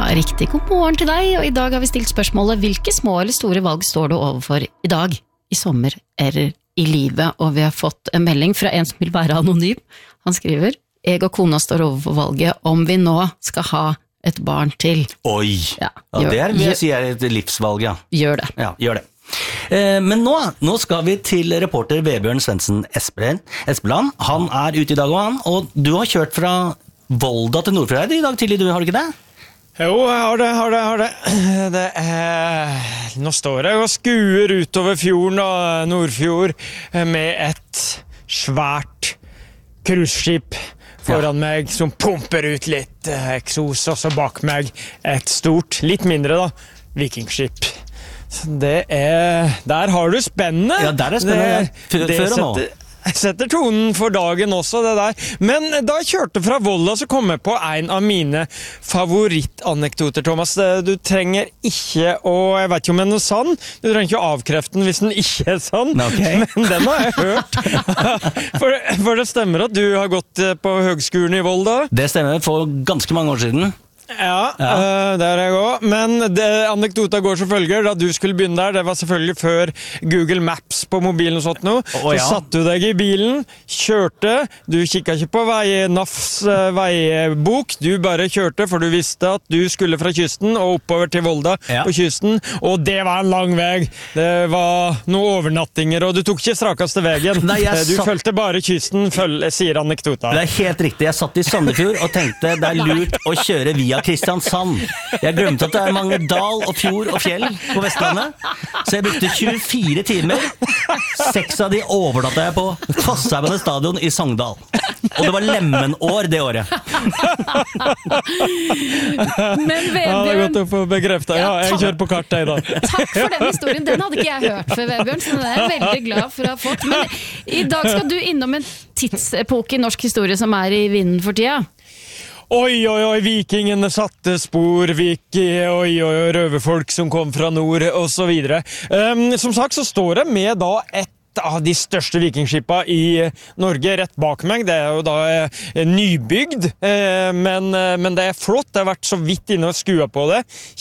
riktig god morgen til deg, og i dag har vi stilt spørsmålet hvilke små eller store valg står du overfor i dag, i sommer eller i livet, og vi har fått en melding fra en som vil være anonym. Han skriver, jeg og kona står overfor valget om vi nå skal ha et barn til. Oi, ja, det vil jeg si et livsvalg, ja. Gjør det. Ja, gjør det. Men nå skal vi til reporter Vebjørn Svendsen Espeland. Han ute i dag, og du har kjørt fra Volda til Nordfjord i dag tidlig, har du ikke det? Jo, jeg har det. Nå står jeg og skuer utover fjorden og Nordfjord med et svært cruiseskip foran meg som pumper ut litt eksos, og så bak meg et stort, litt mindre da, vikingskip. Der har du spennende. Ja, der spennende. Før og nå. Setter tonen for dagen også, det der. Men da jeg kjørte fra Volda, så kom jeg på en av mine favorittanekdoter, Thomas. Du trenger ikke jeg vet ikke om den er sann, du trenger ikke å avkrefte den hvis den ikke er sann, okay. Men den har jeg hørt. For det stemmer at du har gått på høgskolen i Volda? Det stemmer, for ganske mange år siden. Ja, det er jeg også. Men anekdota går så følger. Da du skulle begynne der, det var selvfølgelig før Google Maps på mobilen og sånt noe. Så satt du deg i bilen, kjørte, du kikket ikke på NAFs veibok, du bare kjørte, for du visste at du skulle fra kysten og oppover til Volda på kysten, og det var en lang vei. Det var noen overnattinger, og du tok ikke strakaste veien. Nei, du følte bare kysten, sier anekdota. Det er helt riktig. Jeg satt i Sandefjord og tenkte det er lurt å kjøre via Kristiansand. Jeg glemte at det er mange dal og fjord og fjell på Vestlandet, så jeg brukte 24 timer. 6 av de overnatta jeg på Fosshaugane stadion i Sogndal. Og det var lemmenår det året. Men Vebjørn... Ja, det er godt å få bekreftet. Ja, jeg kjører på kartet i dag. Takk for den historien. Den hadde ikke jeg hørt før, Vebjørn, så det er jeg veldig glad for å ha fått. Men i dag skal du innom en tidsepoke i norsk historie som er i vinden for tida. Oi, vikingene satte spor, røverfolk som kom fra nord, og så videre. Som sagt så står det med da et av de største vikingskipa i Norge rett bak meg. Det er jo da nybygd, men det er flott. Jeg har vært så vidt inne og skua på det.